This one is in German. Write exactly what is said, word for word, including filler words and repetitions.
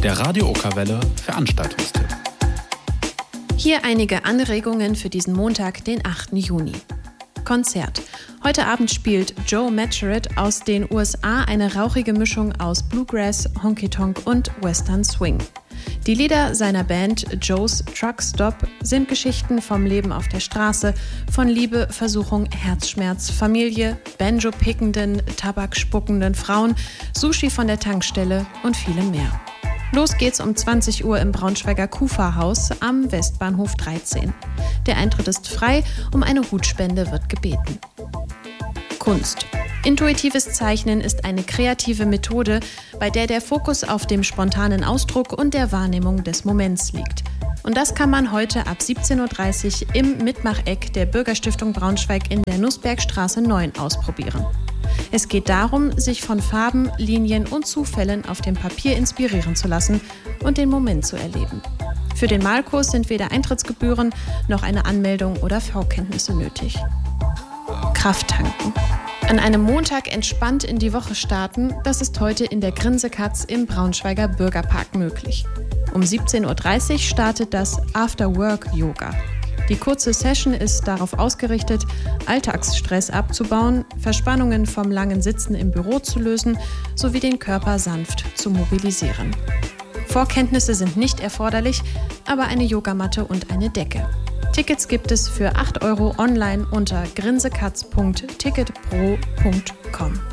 Der Radio Okerwelle Veranstaltungstipp. Hier einige Anregungen für diesen Montag, den achten Juni. Konzert. Heute Abend spielt Joe Matcheret aus den U S A eine rauchige Mischung aus Bluegrass, Honky-Tonk und Western Swing. Die Lieder seiner Band Joe's Truck Stop sind Geschichten vom Leben auf der Straße, von Liebe, Versuchung, Herzschmerz, Familie, Banjo-pickenden, tabakspuckenden Frauen, Sushi von der Tankstelle und vielem mehr. Los geht's um zwanzig Uhr im Braunschweiger Kufa-Haus am Westbahnhof dreizehn. Der Eintritt ist frei, um eine Hutspende wird gebeten. Kunst. Intuitives Zeichnen ist eine kreative Methode, bei der der Fokus auf dem spontanen Ausdruck und der Wahrnehmung des Moments liegt. Und das kann man heute ab siebzehn Uhr dreißig im Mitmacheck der Bürgerstiftung Braunschweig in der Nussbergstraße neun ausprobieren. Es geht darum, sich von Farben, Linien und Zufällen auf dem Papier inspirieren zu lassen und den Moment zu erleben. Für den Malkurs sind weder Eintrittsgebühren noch eine Anmeldung oder Vorkenntnisse nötig. Kraft tanken. An einem Montag entspannt in die Woche starten, das ist heute in der Grinsekatz im Braunschweiger Bürgerpark möglich. Um siebzehn Uhr dreißig startet das After-Work-Yoga. Die kurze Session ist darauf ausgerichtet, Alltagsstress abzubauen, Verspannungen vom langen Sitzen im Büro zu lösen, sowie den Körper sanft zu mobilisieren. Vorkenntnisse sind nicht erforderlich, aber eine Yogamatte und eine Decke. Tickets gibt es für acht Euro online unter grinsekatz punkt ticketpro punkt com.